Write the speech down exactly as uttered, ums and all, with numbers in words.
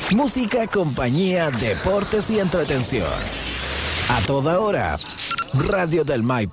Música, compañía, deportes y entretención. A toda hora, Radio del Maipo.